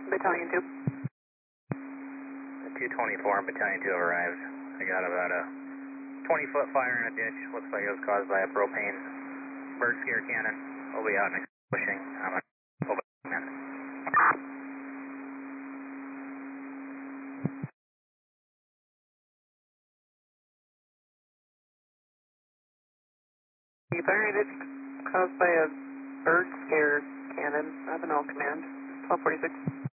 Battalion 2. The 224 Battalion 2 arrived. I got about a 20-foot fire in a ditch. Looks like it was caused by a propane bird scare cannon. We'll be out and pushing. I'm a man. The fire in a ditch caused by a bird scare cannon. Avenal Command, 1246.